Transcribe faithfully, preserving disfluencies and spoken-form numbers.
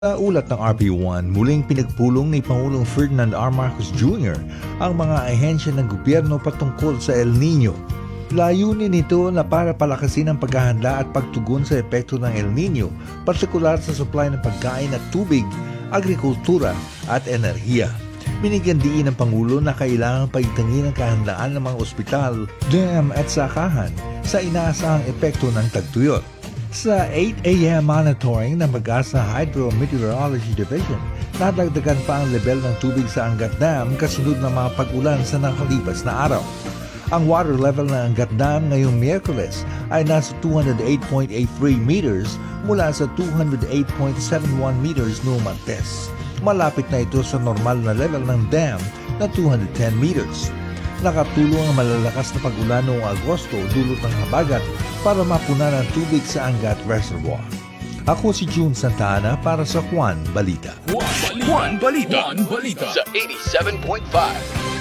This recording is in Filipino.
Sa ulat ng R P one, muling pinagpulong ni Pangulong Ferdinand R. Marcos Junior ang mga ahensya ng gobyerno patungkol sa El Nino. Layunin nito na para palakasin ang paghahanda at pagtugon sa epekto ng El Nino, partikular sa supply ng pagkain at tubig, agrikultura at enerhiya. Binigyan diin ng Pangulo na kailangang paigtangin ang kahandaan ng mga ospital, dam at sakahan sa inaasahang epekto ng tagtuyot. Sa eight a m monitoring ng Pag-asa Hydrometeorology Division, nadagdagan pa ang level ng tubig sa Angat Dam kasunod ng mga pag-ulan sa nakalipas na araw. Ang water level ng Angat Dam ngayong Miyerkules ay nasa two hundred eight point eight three meters mula sa two hundred eight point seven one meters noong Martes. Malapit na ito sa normal na level ng dam na two hundred ten meters. Nakatulong ang malalakas na pag-ulan noong Agosto dulot ng habagat para mapunan ang tubig sa Angat Reservoir. Ako si June Santana para sa Juan Balita. Juan Balita. Juan Balita. Juan Balita. Sa eighty-seven point five.